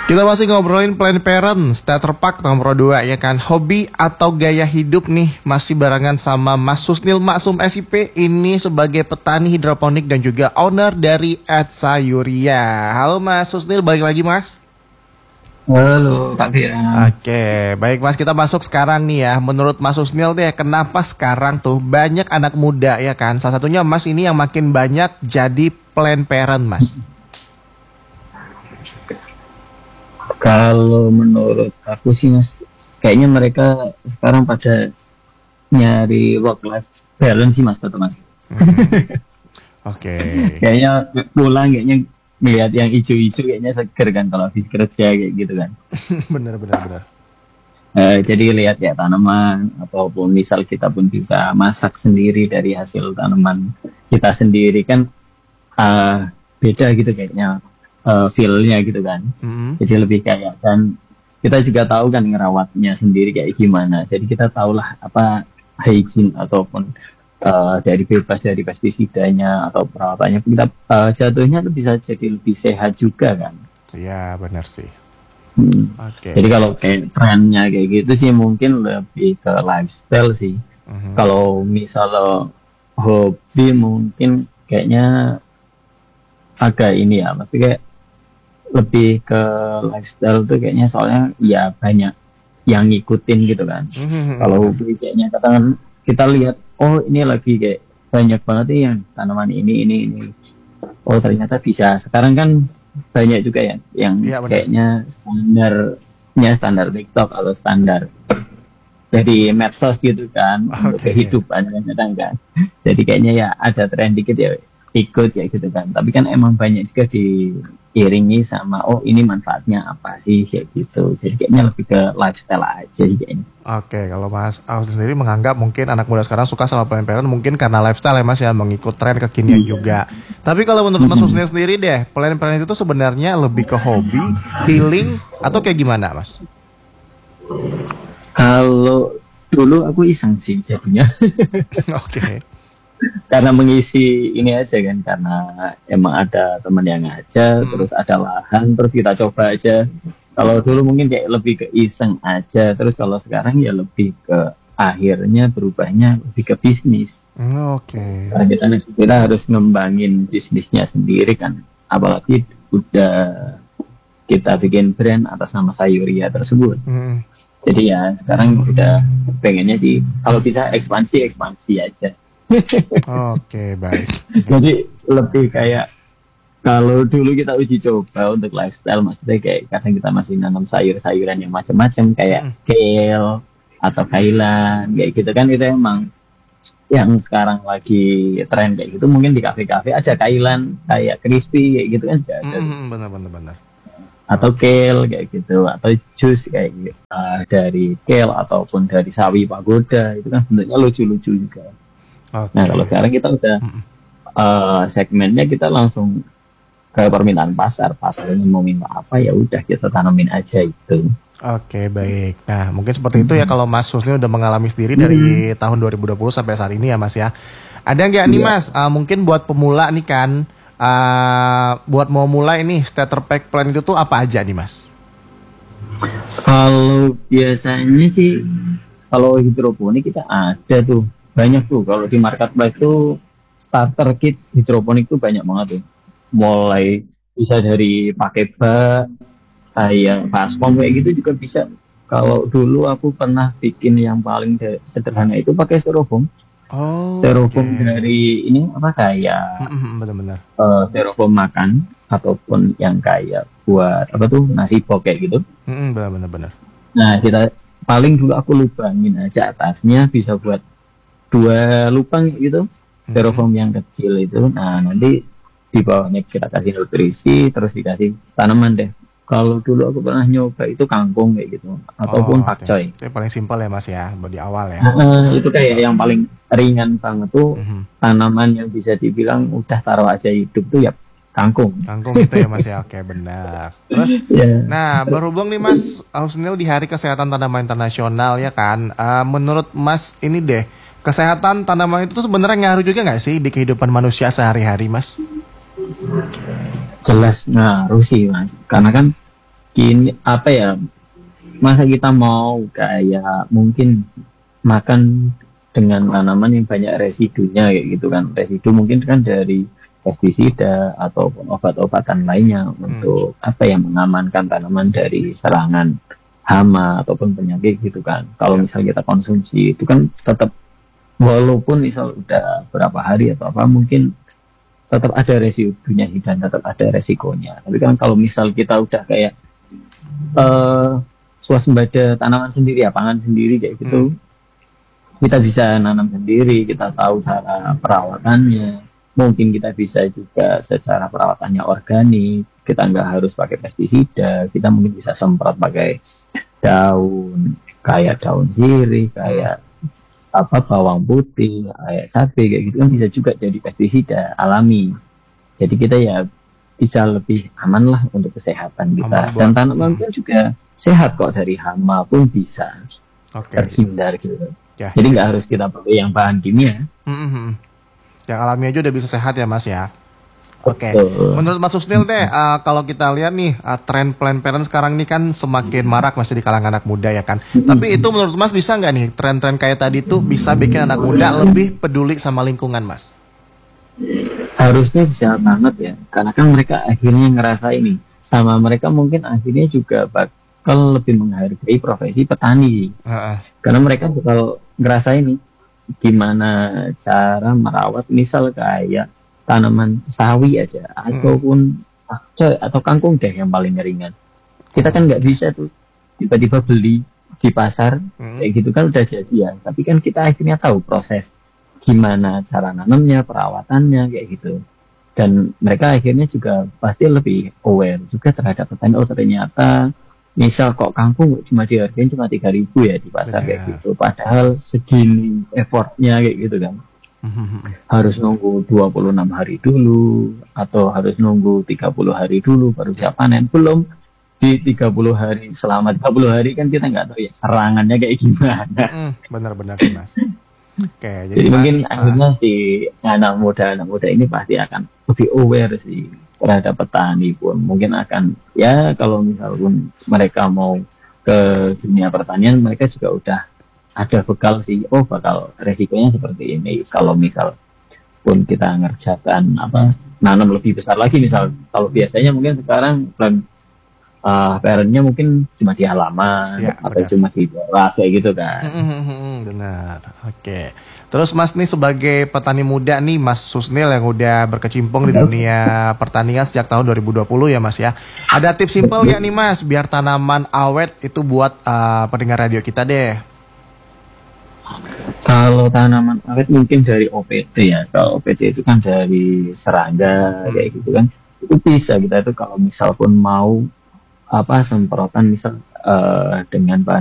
Kita masih ngobrolin Plan Parent, Starter Pack nomor 2 ya kan. Hobi atau gaya hidup nih, masih barengan sama Mas Susnil Maksum SIP. Ini sebagai petani hidroponik dan juga owner dari Sayuria. Halo Mas Susnil, balik lagi Mas. Halo, Kak Fian. Oke, baik Mas, kita masuk sekarang nih ya. Menurut Mas Susnil deh, kenapa sekarang tuh banyak anak muda ya kan? Salah satunya Mas ini yang makin banyak jadi Plan Parent Mas. Kalau menurut aku sih Mas, kayaknya mereka sekarang pada nyari work life balance sih Mas, betul Mas. Oke. Kayaknya pulang kayaknya melihat yang hijau-hijau kayaknya seger kan kalau habis kerja kayak gitu kan. Bener. Jadi lihat ya tanaman ataupun misal kita pun bisa masak sendiri dari hasil tanaman kita sendiri kan beda gitu kayaknya feel-nya gitu kan. Jadi lebih kayak dan kita juga tahu kan ngerawatnya sendiri kayak gimana. Jadi kita tahulah apa hygiene ataupun dari bebas dari pestisidanya atau perawatannya kita jatuhnya bisa jadi lebih sehat juga kan. Iya benar sih. Okay. Jadi kalau kayak trennya kayak gitu sih mungkin lebih ke lifestyle sih. Kalau misalnya hobi mungkin kayaknya agak ini ya, tapi kayak lebih ke lifestyle tuh kayaknya soalnya ya banyak yang ngikutin gitu kan. Kalau hobi kayaknya katakan kita lihat oh ini lagi kayak banyak banget nih yang tanaman ini. Oh ternyata bisa. Sekarang kan banyak juga ya yang kayaknya standar TikTok atau standar dari medsos gitu kan untuk kehidupan kadang kan. Jadi kayaknya ya ada tren dikit ya ikut ya gitu kan. Tapi kan emang banyak juga diiringi sama oh ini manfaatnya apa sih kayak gitu. Jadi kayaknya lebih ke lifestyle aja sih kayaknya. Oke, kalau Mas Austin sendiri menganggap mungkin anak muda sekarang suka sama Plan Parent mungkin karena lifestyle ya Mas ya, mengikut tren kekinian juga. Tapi kalau menurut Mas Austin sendiri deh, Plan Parent itu sebenarnya lebih ke hobi, healing atau kayak gimana Mas? Kalau dulu aku iseng sih jadinya. Oke. Karena mengisi ini aja kan, karena emang ada teman yang ngajak, terus ada lahan, terus kita coba aja. Kalau dulu mungkin kayak lebih ke iseng aja, terus kalau sekarang ya lebih ke akhirnya berubahnya lebih ke bisnis. Oke. Karena kita harus ngembangin bisnisnya sendiri kan, apalagi udah kita bikin brand atas nama Sayuria tersebut. Jadi ya sekarang udah pengennya sih kalau bisa ekspansi aja. Oke, baik. Jadi lebih kayak kalau dulu kita uji coba untuk lifestyle, maksudnya kayak kadang kita masih nanam sayur-sayuran yang macam-macam kayak kale atau kailan kayak gitu kan, itu emang yang sekarang lagi tren kayak gitu. Mungkin di kafe-kafe ada kailan kayak crispy kayak gitu kan juga ada. Benar. Atau kale kayak gitu, atau jus kayak gitu dari kale ataupun dari sawi pagoda, itu kan bentuknya lucu-lucu juga. Nah kalau sekarang kita udah segmennya kita langsung ke permintaan pasarnya mau minta apa ya udah kita tanamin aja itu. Oke, baik. Nah mungkin seperti itu ya kalau Mas Susnil udah mengalami sendiri dari tahun 2020 sampai saat ini ya Mas ya. Ada nggak nih Mas mungkin buat pemula nih kan buat mau mulai nih starter pack plan itu tuh apa aja nih Mas? Kalau biasanya sih kalau hidroponik kita ada tuh banyak tuh. Kalau di marketplace tuh starter kit hidroponik tuh banyak banget tuh. Mulai bisa dari pakai bak, kayak baskom kayak gitu juga bisa. Kalau dulu aku pernah bikin yang paling sederhana itu pakai styrofoam. Styrofoam dari ini apa kayak benar-benar styrofoam makan ataupun yang kayak buat apa tuh nasi box kayak gitu. Benar-benar. Nah kita paling dulu aku lubangin aja atasnya bisa buat 2 lubang gitu, styrofoam yang kecil itu. Nah nanti di bawahnya kita kasih nutrisi, terus dikasih tanaman deh. Kalau dulu aku pernah nyoba itu kangkung kayak gitu, ataupun pakcoy. Itu paling simpel ya Mas ya, di awal ya. Itu kayak yang paling ringan banget tuh, tanaman yang bisa dibilang udah taruh aja hidup tuh ya kangkung. Kangkung itu ya Mas ya, oke benar. Terus, nah berhubung nih Mas Ausnil di Hari Kesehatan Tanaman Internasional ya kan, menurut Mas ini deh, kesehatan tanaman itu tuh sebenarnya ngaruh juga nggak sih di kehidupan manusia sehari-hari Mas? Jelas ngaruh sih Mas, karena kan Gini apa ya, masa kita mau kayak mungkin makan dengan tanaman yang banyak residunya kayak gitu kan. Residu mungkin kan dari pestisida ataupun obat-obatan lainnya untuk apa ya, mengamankan tanaman dari serangan hama ataupun penyakit gitu kan. Kalau misal kita konsumsi itu kan tetap, walaupun misal udah berapa hari atau apa, mungkin tetap ada residunya sih dan tetap ada resikonya. Tapi kan kalau misal kita udah kayak swasembada tanaman sendiri ya, pangan sendiri kayak gitu, kita bisa nanam sendiri, kita tahu cara perawatannya, mungkin kita bisa juga secara perawatannya organik, kita nggak harus pakai pestisida, kita mungkin bisa semprot pakai daun, kayak daun sirih, kayak apa, bawang putih, kayak cabai kayak gitu kan bisa juga jadi pestisida alami. Jadi kita ya bisa lebih aman lah untuk kesehatan kita. Dan tanaman pun juga sehat kok, dari hama pun bisa terhindar gitu. Ya, jadi nggak harus kita pakai yang bahan kimia. Yang alami aja udah bisa sehat ya Mas ya. Oke. Menurut Mas Susnil deh, kalau kita lihat nih tren plant parent sekarang ini kan semakin marak masih di kalangan anak muda ya kan. Tapi itu menurut Mas bisa nggak nih tren-tren kayak tadi tuh bisa bikin anak muda lebih peduli sama lingkungan, Mas? Harusnya bisa banget ya, karena kan mereka akhirnya ngerasa ini, sama mereka mungkin akhirnya juga bakal lebih menghargai profesi petani. Karena mereka bakal ngerasa ini, gimana cara merawat misal kayak tanaman sawi aja, ataupun atau kangkung deh yang paling ringan. Kita kan nggak bisa tuh tiba-tiba beli di pasar kayak gitu kan udah jadi ya. Tapi kan kita akhirnya tahu proses gimana cara nanamnya, perawatannya kayak gitu. Dan mereka akhirnya juga pasti lebih aware juga terhadap petani. Oh ternyata misal kok kangkung cuma dihargain cuma 3.000 ya di pasar kayak gitu. Padahal segini effortnya kayak gitu kan. Harus nunggu 26 hari dulu atau harus nunggu 30 hari dulu baru siap panen. Belum di 30 hari, selama 30 hari kan kita nggak tahu ya serangannya kayak gimana. Benar-benar sih Mas. Oke, jadi mungkin akhirnya si anak muda ini pasti akan lebih aware sih terhadap petani pun. Mungkin akan ya kalau misalkan mereka mau ke dunia pertanian, mereka juga udah ada bekal sih, oh bakal resikonya seperti ini kalau misal pun kita ngerjakan apa, nanam lebih besar lagi misal. Kalau biasanya mungkin sekarang parentnya mungkin cuma di halaman atau cuma di teras kayak gitu kan. Benar. Oke. Terus Mas nih sebagai petani muda nih, Mas Susnil yang udah berkecimpung di dunia pertanian sejak tahun 2020 ya Mas ya. Ada tips simpel ya nih Mas biar tanaman awet itu buat pendengar radio kita deh. Kalau tanaman awet mungkin dari OPT ya. Kalau OPT itu kan dari serangga kayak gitu kan. Itu bisa kita tuh kalau misal pun mau apa semprotan misal dengan bahan